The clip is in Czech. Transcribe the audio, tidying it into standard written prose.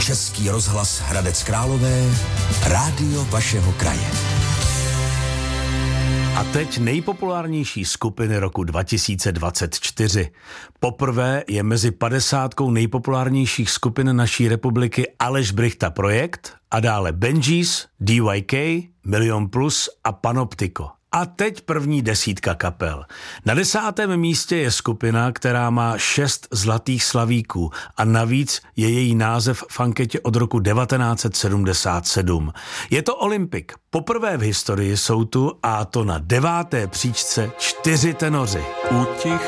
Český rozhlas Hradec Králové, rádio vašeho kraje. A teď nejpopulárnější skupiny roku 2024. Poprvé je mezi 50 nejpopulárnějších skupin naší republiky Aleš Brychta Projekt a dále Benjis, DYK, Milion Plus a Panoptiko. A teď první 10 kapel. Na 10. místě je skupina, která má 6 zlatých slavíků a navíc je její název v anketě od roku 1977. Je to Olympic. Poprvé v historii jsou tu, a to na 9. příčce, 4 tenoři. Uticha